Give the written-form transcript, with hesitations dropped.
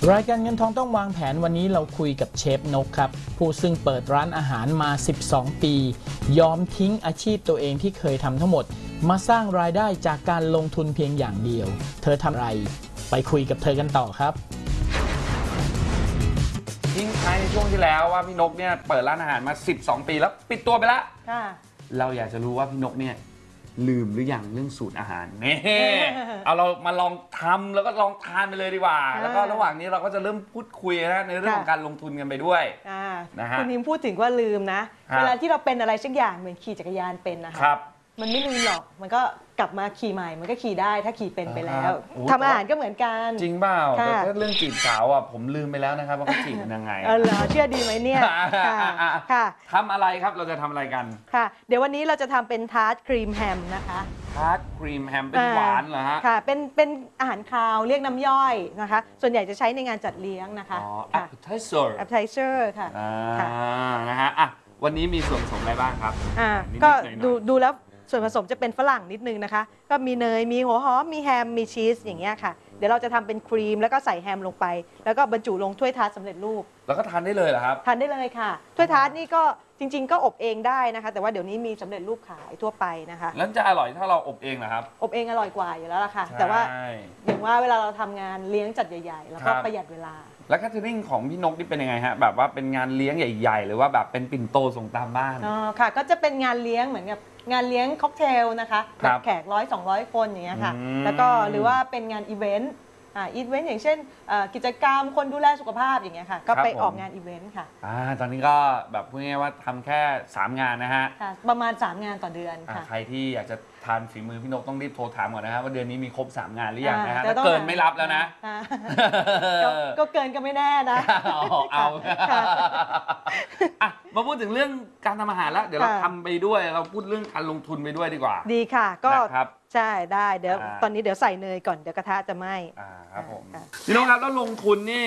รายการเงินทองต้องวางแผนวันนี้เราคุยกับเชฟนกครับผู้ซึ่งเปิดร้านอาหารมา12 ปียอมทิ้งอาชีพตัวเองที่เคยทำทั้งหมดมาสร้างรายได้จากการลงทุนเพียงอย่างเดียวเธอทำอะไรไปคุยกับเธอกันต่อครับทิ้งท้ายในช่วงที่แล้วว่าพี่นกเนี่ยเปิดร้านอาหารมา12 ปีแล้วปิดตัวไปแล้วเราอยากจะรู้ว่าพี่นกเนี่ยลืมหรือยังเรื่องสูตรอาหารนี่เอาเรามาลองทำแล้วก็ลองทานไปเลยดีกว่าแล้วก็ระหว่างนี้เราก็จะเริ่มพูดคุยนะในเรื่องของการลงทุนกันไปด้วยนะฮะคุณนิมพูดถึงว่าลืมนะเวลาที่เราเป็นอะไรสักอย่างเหมือนขี่จักรยานเป็นนะคะมันไม่ลืมหรอกมันก็กลับมาขี่ใหม่มันก็ขี่ได้ถ้าขี่เป็นไปแล้วทำอาหารก็เหมือนกันจริงเปล่าแต่ถ้าเรื่องจีบสาวอ่ะผมลืมไปแล้วนะครับว่าเขาจีบกันยังไงเหรอเชื่อดีไหมเนี่ยค่ะทำอะไรครับเราจะทำอะไรกันค่ะเดี๋ยววันนี้เราจะทำเป็นทาร์ตครีมแฮมนะคะทาร์ตครีมแฮมเป็นหวานเหรอฮะค่ะเป็นอาหารคาวเรียกน้ำย่อยนะคะส่วนใหญ่จะใช้ในงานจัดเลี้ยงนะคะappetizer ค่ะนะฮะวันนี้มีส่วนผสมอะไรบ้างครับก็ดูแล้วส่วนผสมจะเป็นฝรั่งนิดนึงนะคะก็มีเนยมีหัวหอมมีแฮมมีชีสอย่างเงี้ยค่ะเดี๋ยวเราจะทำเป็นครีมแล้วก็ใส่แฮมลงไปแล้วก็บรรจุลงถ้วยทาร์ตสำเร็จรูปแล้วก็ทานได้เลยเหรอครับทานได้เลยค่ะถ้วยทาร์ตนี่ก็จริงๆก็อบเองได้นะคะแต่ว่าเดี๋ยวนี้มีสำเร็จรูปขายทั่วไปนะคะแล้วจะอร่อยถ้าเราอบเองเหรอครับอบเองอร่อยกว่าอยู่แล้วล่ะค่ะแต่ว่าอย่างว่าเวลาเราทำงานเลี้ยงจัดใหญ่ๆแล้วก็ประหยัดเวลาแล้วแคทเทอริงของพี่นกนี่เป็นยังไงฮะแบบว่าเป็นงานเลี้ยงใหญ่ๆหรือว่าแบบเป็นปิ่นโตส่งตามบ้านค่ะก็จะเป็นงานเลี้ยงเหมือนกับงานเลี้ยงค็อกเทลนะคะแบบแขก100-200 คนอย่างเงี้ยค่ะแล้วก็หรือว่าเป็นงานอีเวนต์อย่างเช่นกิจกรรมคนดูแลสุขภาพอย่างเงี้ยค่ะก็ไปออกงานอีเวนต์ค่ะตอนนี้ก็แบบพูดง่ายๆว่าทำแค่3 งานนะฮะประมาณ3 งานต่อเดือนค่ะใครที่อยากจะทานฝีมือพี่นกต้องรีบโทรถามก่อนนะครับว่าเดือนนี้มีครบ3 งานหรือยังนะฮะถ้าเกินไม่รับแล้วนะก็เกินก็ไม่แน่นะเอามาพูดถึงเรื่องการทำอาหารแล้วเดี๋ยวเราทำไปด้วยเราพูดเรื่องการลงทุนไปด้วยดีกว่าดีค่ะก็ใช่ได้เดี๋ยวตอนนี้เดี๋ยวใส่เนยก่อนเดี๋ยวกระทะจะไหม้ครับผมพี่นกครับแล้วลงทุนนี่